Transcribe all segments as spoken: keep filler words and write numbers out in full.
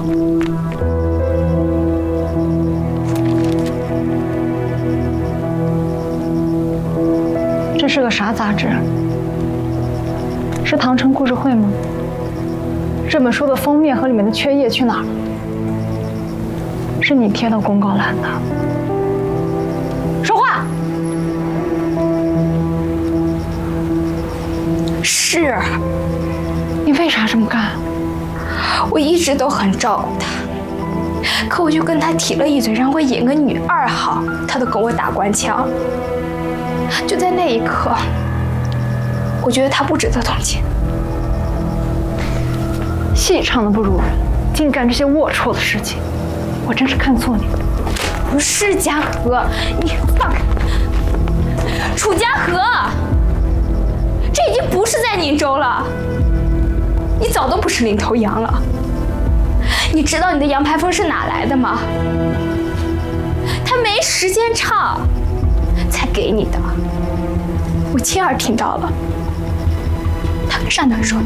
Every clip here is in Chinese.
这是个啥杂志？是《唐城故事会》吗？这本书的封面和里面的缺页去哪儿了？是你贴到公告栏的。说话！ 是。 你为啥这么干？ 我一直都很照顾他，可我就跟他提了一嘴，让我演个女二号，他都跟我打官腔。就在那一刻，我觉得他不值得同情。 戏唱的不如人，竟干这些龌龊的事情，我真是看错你了。 不是嘉禾，你放开！楚嘉禾，这已经不是在宁州了，你早都不是领头羊了。你知道你的羊排风是哪来的吗？他没时间唱，才给你的。我亲耳听到了，他跟单团说的。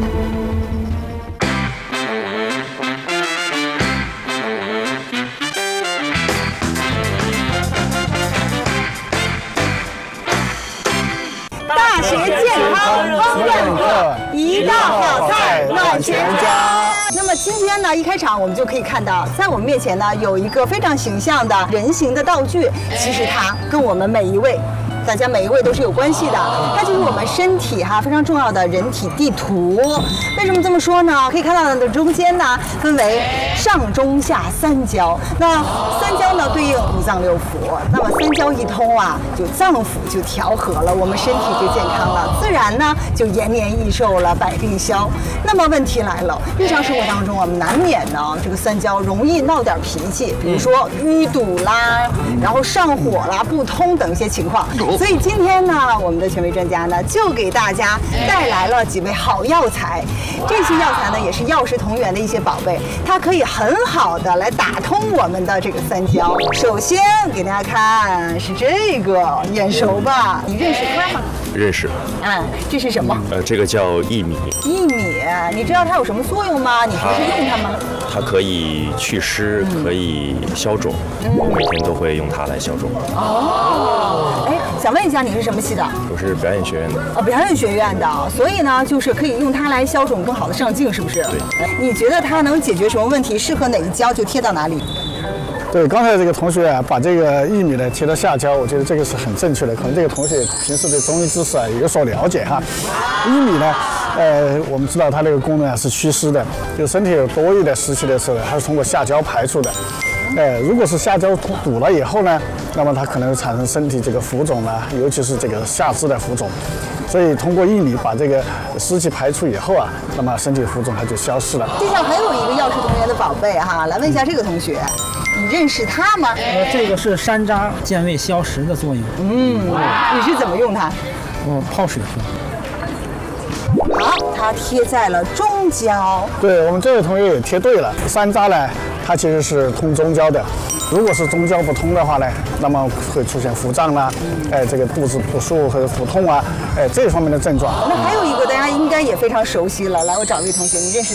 大学健康烹饪课，一道好菜暖全家。那么今天呢，一开场我们就可以看到，在我们面前呢有一个非常形象的人形的道具，其实它跟我们每一位。大家每一位都是有关系的，它就是我们身体哈非常重要的人体地图。为什么这么说呢？可以看到的中间呢分为上中下三焦，那三焦呢对应五脏六腑，那么三焦一通啊，就脏腑就调和了，我们身体就健康了，自然呢就延年益寿了，百病消。那么问题来了，日常生活当中我们难免呢这个三焦容易闹点脾气，比如说淤堵啦，然后上火啦、不通等一些情况。所以今天呢，我们的权威专家呢，就给大家带来了几味好药材。这些药材呢，也是药食同源的一些宝贝，它可以很好的来打通我们的这个三焦。首先给大家看是这个，眼熟吧？你认识它吗？ 认识。 嗯，这是什么？ 呃，这个叫薏米。 薏米，你知道它有什么作用吗？你平时用它吗？ 它可以祛湿，可以消肿，我每天都会用它来消肿。 哦，哎，想问一下你是什么系的？ 我是表演学院的。 哦，表演学院的，所以呢，就是可以用它来消肿，更好的上镜，是不是？ 对。 你觉得它能解决什么问题？适合哪一焦就贴到哪里？ 对，刚才这个同学啊，把这个薏米呢贴到下焦，我觉得这个是很正确的。可能这个同学平时对中医知识啊有所了解哈。薏米呢，呃，我们知道它这个功能啊是祛湿的，就身体有多余的湿气的时候呢，它是通过下焦排出的。呃，如果是下焦堵了以后呢，那么它可能产生身体这个浮肿啊，尤其是这个下肢的浮肿。所以通过薏米把这个湿气排出以后啊，那么身体浮肿它就消失了。 地上还有一个药食同源的宝贝哈，来问一下这个同学。你认识它吗？ 呃，这个是山楂健胃消食的作用。 嗯，你是怎么用它？ 我泡水喝。 好，它贴在了中焦。 对，我们这位同学也贴对了。山楂呢，它其实是通中焦的。如果是中焦不通的话呢，那么会出现腹胀啦，哎，这个肚子不舒服或者腹痛啊，哎，这方面的症状。 那还有一个大家应该也非常熟悉了，来，我找一位同学，你认识？